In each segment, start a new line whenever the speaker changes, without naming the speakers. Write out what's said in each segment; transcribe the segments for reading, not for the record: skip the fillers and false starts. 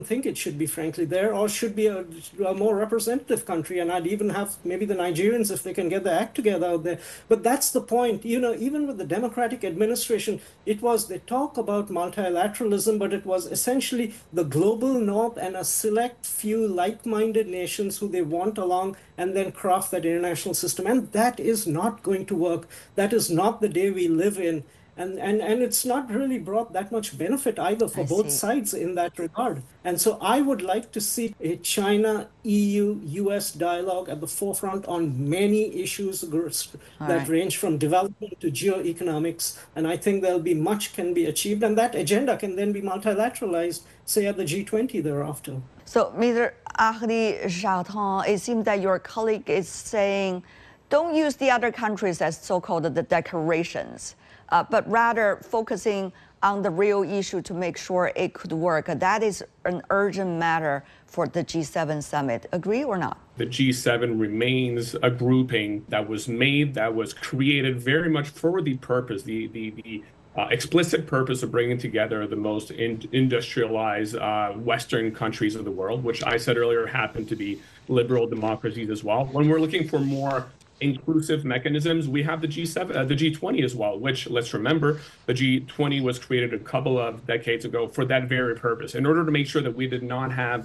think it should be, frankly, there, or should be a more representative country. And I'd even have maybe the Nigerians, if they can get their act together out there. But that's the point. Even with the Democratic administration, they talk about multilateralism, but it was essentially the global north and a select few like-minded nations who they want along and then craft that international system. And that is not going to work. That is not the day we live in. And it's not really brought that much benefit either for both sides in that regard. And so I would like to see a China, EU, US dialogue at the forefront on many issues that range from development to geoeconomics. And I think much can be achieved. And that agenda can then be multilateralized, say at the G20 thereafter.
So, Mr. Henri Chartrand, it seems that your colleague is saying, don't use the other countries as so-called the decorations. But rather focusing on the real issue to make sure it could work. That is an urgent matter for the G7 summit. Agree or not?
The G7 remains a grouping that was created very much for the purpose, the explicit purpose of bringing together the most industrialized Western countries of the world, which I said earlier happen to be liberal democracies as well. When we're looking for more inclusive mechanisms, we have the G20 as well, which, let's remember, the G20 was created a couple of decades ago for that very purpose, in order to make sure that we did not have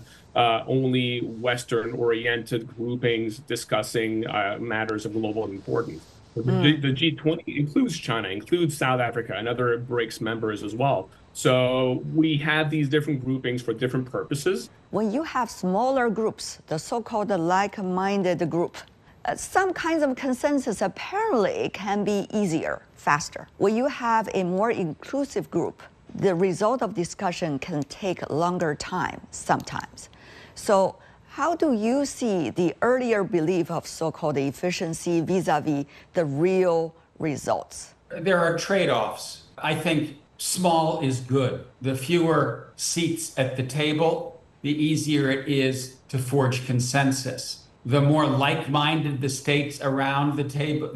only Western-oriented groupings discussing matters of global importance. The G20 includes China, includes South Africa, and other BRICS members as well. So we have these different groupings for different purposes.
When you have smaller groups, the so-called like-minded group, some kinds of consensus apparently can be easier, faster. When you have a more inclusive group, the result of discussion can take longer time sometimes. So how do you see the earlier belief of so-called efficiency vis-a-vis the real results?
There are trade-offs. I think small is good. The fewer seats at the table, the easier it is to forge consensus. The more like-minded the states around the table,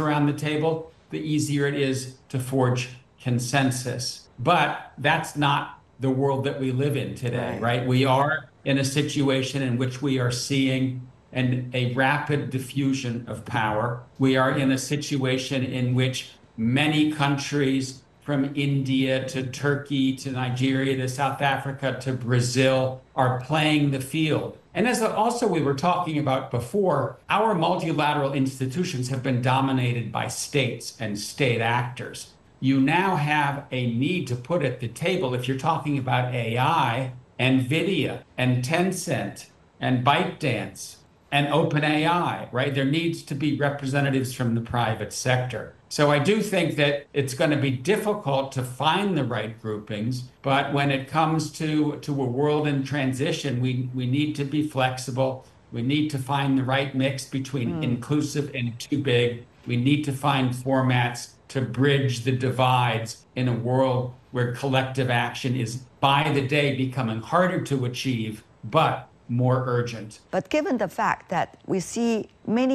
the easier it is to forge consensus. But that's not the world that we live in today, right? We are in a situation in which we are seeing a rapid diffusion of power. We are in a situation in which many countries, from India to Turkey to Nigeria to South Africa to Brazil, are playing the field. And as also we were talking about before, our multilateral institutions have been dominated by states and state actors. You now have a need to put at the table, if you're talking about AI, NVIDIA and Tencent and ByteDance and OpenAI, right? There needs to be representatives from the private sector. So I do think that it's going to be difficult to find the right groupings, but when it comes to a world in transition, we need to be flexible. We need to find the right mix between inclusive and too big. We need to find formats to bridge the divides in a world where collective action is by the day becoming harder to achieve, but more urgent.
But given the fact that we see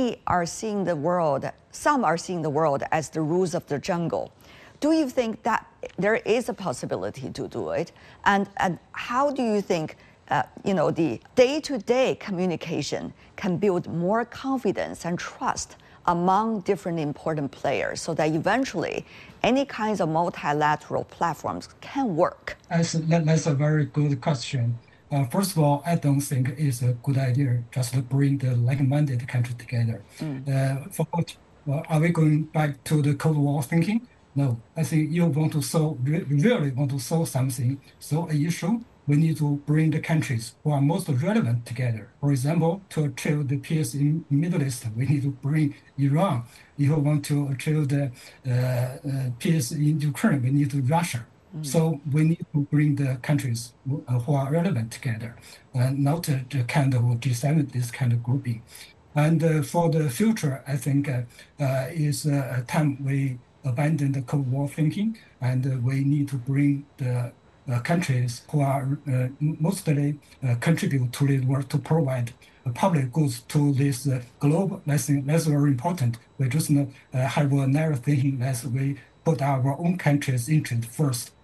some are seeing the world as the rules of the jungle, do you think that there is a possibility to do it? And how do you think the day-to-day communication can build more confidence and trust among different important players so that eventually any kinds of multilateral platforms can work?
That's a very good question. First of all, I don't think it's a good idea just to bring the like-minded countries together. Are we going back to the Cold War thinking? No, I think you really want to solve something, solve an issue, we need to bring the countries who are most relevant together. For example, to achieve the peace in Middle East, we need to bring Iran. If we want to achieve the peace in Ukraine, we need to Russia. So we need to bring the countries who are relevant together, not the kind of G7, this kind of grouping. And for the future, I think is a time we abandon the Cold War thinking, and we need to bring the countries who are mostly contribute to the world to provide public goods to this globe. I think that's very important. We just have a narrow thinking that we put our own country's interest first.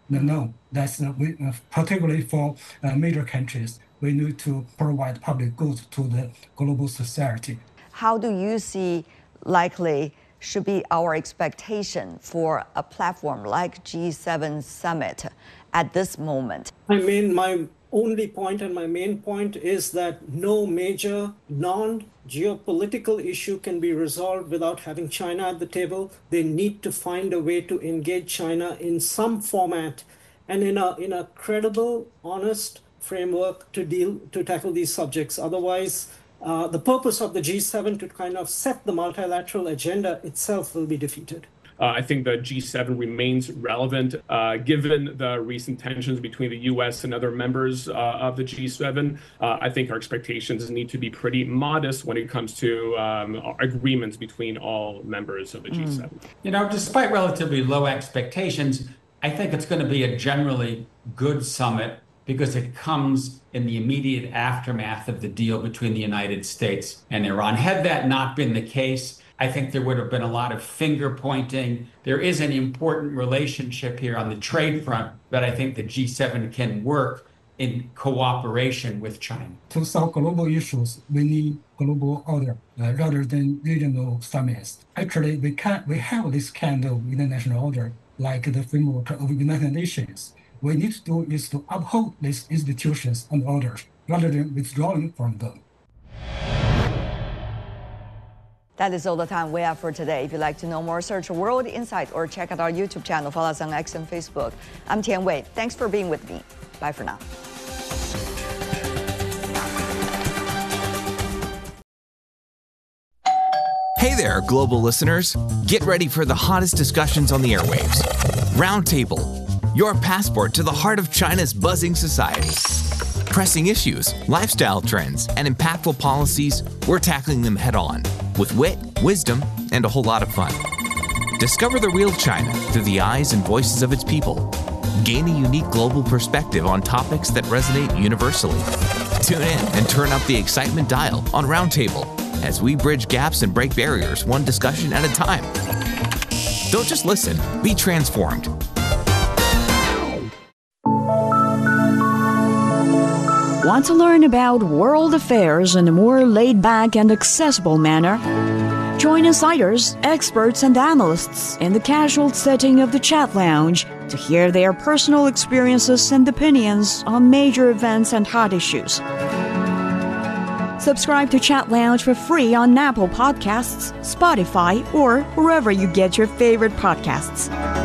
No. That's particularly for major countries. We need to provide public goods to the global society.
How do you see likely should be our expectation for a platform like G7 summit at this moment?
My only point and my main point is that no major non-geopolitical issue can be resolved without having China at the table. They need to find a way to engage China in some format and in a credible, honest framework to tackle these subjects. Otherwise, the purpose of the G7 to kind of set the multilateral agenda itself will be defeated.
I think the G7 remains relevant given the recent tensions between the U.S. and other members of the G7. I think our expectations need to be pretty modest when it comes to agreements between all members of the G7.
Despite relatively low expectations, I think it's going to be a generally good summit because it comes in the immediate aftermath of the deal between the United States and Iran. Had that not been the case, I think there would have been a lot of finger pointing. There is an important relationship here on the trade front, but I think the G7 can work in cooperation with China.
To solve global issues, we need global order rather than regional summits. Actually, we have this kind of international order, like the framework of United Nations. What we need to do is to uphold these institutions and orders rather than withdrawing from them.
That is all the time we have for today. If you'd like to know more, search World Insight or check out our YouTube channel. Follow us on X and Facebook. I'm Tian Wei. Thanks for being with me. Bye for now.
Hey there, global listeners. Get ready for the hottest discussions on the airwaves. Roundtable, your passport to the heart of China's buzzing society. Pressing issues, lifestyle trends, and impactful policies, we're tackling them head on with wit, wisdom, and a whole lot of fun. Discover the real China through the eyes and voices of its people. Gain a unique global perspective on topics that resonate universally. Tune in and turn up the excitement dial on Roundtable as we bridge gaps and break barriers one discussion at a time. Don't just listen, be transformed.
Want to learn about world affairs in a more laid-back and accessible manner? Join insiders, experts, and analysts in the casual setting of the Chat Lounge to hear their personal experiences and opinions on major events and hot issues. Subscribe to Chat Lounge for free on Apple Podcasts, Spotify, or wherever you get your favorite podcasts.